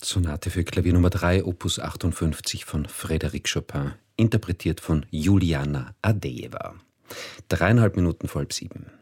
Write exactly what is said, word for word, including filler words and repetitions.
Sonate für Klavier Nummer drei, Opus achtundfünfzig von Frédéric Chopin, interpretiert von Juliana Ardejeva. Dreieinhalb Minuten vor halb sieben.